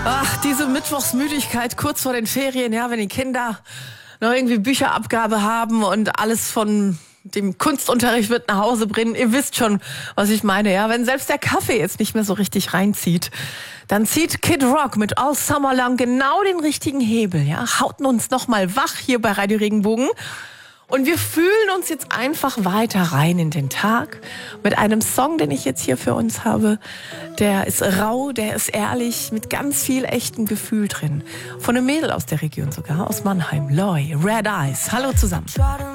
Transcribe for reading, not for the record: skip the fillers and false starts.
Ach, diese Mittwochsmüdigkeit kurz vor den Ferien, ja, wenn die Kinder noch irgendwie Bücherabgabe haben und alles von dem Kunstunterricht wird nach Hause bringen. Ihr wisst schon, was ich meine, ja. Wenn selbst der Kaffee jetzt nicht mehr so richtig reinzieht, dann zieht Kid Rock mit All Summer Long genau den richtigen Hebel, ja. Hauten uns nochmal wach hier bei Radio Regenbogen. Und wir fühlen uns jetzt einfach weiter rein in den Tag mit einem Song, den ich jetzt hier für uns habe. Der ist rau, der ist ehrlich, mit ganz viel echtem Gefühl drin. Von einem Mädel aus der Region sogar, aus Mannheim, Loy, Red Eyes. Hallo zusammen.